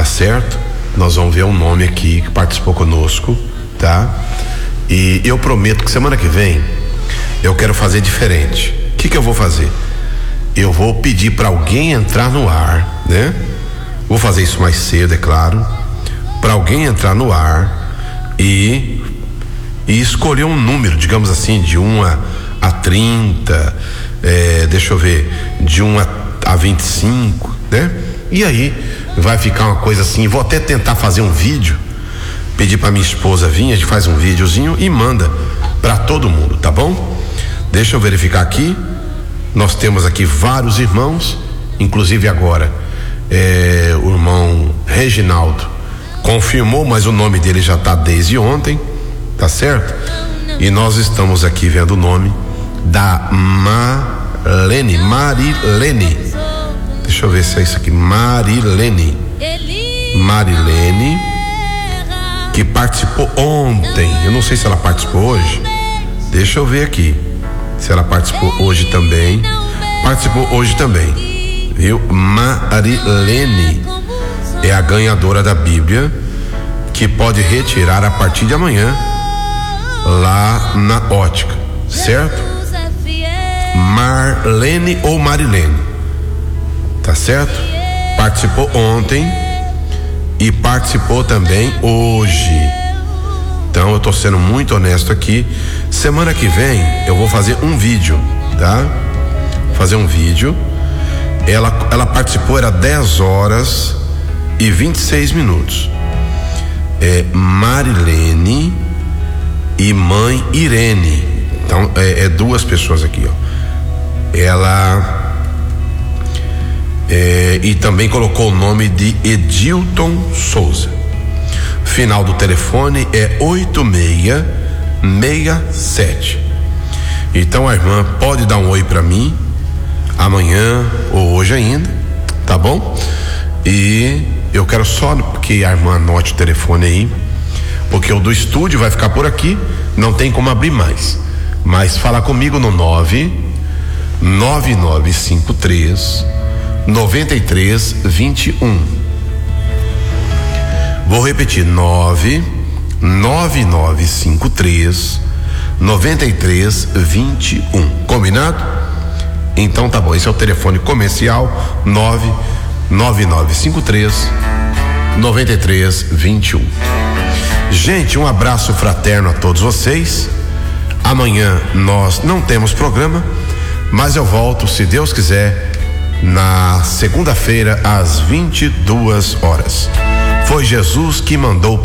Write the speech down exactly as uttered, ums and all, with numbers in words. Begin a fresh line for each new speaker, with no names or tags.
certo? Nós vamos ver um nome aqui que participou conosco, tá? E eu prometo que semana que vem eu quero fazer diferente. O que que eu vou fazer? Eu vou pedir para alguém entrar no ar, né? Vou fazer isso mais cedo, é claro, para alguém entrar no ar e, e escolher um número, digamos assim, de um a trinta, é, deixa eu ver, de um a vinte e cinco, né? E aí vai ficar uma coisa assim. Vou até tentar fazer um vídeo, pedir para minha esposa vir, a gente faz um videozinho e manda para todo mundo, tá bom? Deixa eu verificar aqui. Nós temos aqui vários irmãos, inclusive agora é, o irmão Reginaldo confirmou, mas o nome dele já tá desde ontem, tá certo? E nós estamos aqui vendo o nome da Marlene, Marilene. Deixa eu ver se é isso aqui, Marilene. Marilene, que participou ontem. Eu não sei se ela participou hoje. Deixa eu ver aqui se ela participou hoje também. Participou hoje também, viu? Marilene é a ganhadora da Bíblia, que pode retirar a partir de amanhã lá na ótica, certo? Marlene ou Marilene, tá certo? Participou ontem e participou também hoje. Então eu tô sendo muito honesto aqui. Semana que vem eu vou fazer um vídeo, tá? Fazer um vídeo. Ela, ela participou, era dez horas e vinte e seis minutos. É Marilene e mãe Irene. Então é, é duas pessoas aqui, ó. Ela é, e também colocou o nome de Edilton Souza. Final do telefone é oito seis seis sete. Então a irmã pode dar um oi para mim amanhã ou hoje ainda, tá bom? E eu quero só que a irmã anote o telefone aí, porque o do estúdio vai ficar por aqui, não tem como abrir mais. Mas fala comigo no nove nove nove cinco três nove três dois um. Vou repetir, nove nove nove cinco três nove três dois um. Combinado? Então tá bom, esse é o telefone comercial, nove nove nove cinco três nove três dois um. Gente, um abraço fraterno a todos vocês. Amanhã nós não temos programa, mas eu volto, se Deus quiser, na segunda-feira às vinte e duas horas. Foi Jesus que mandou para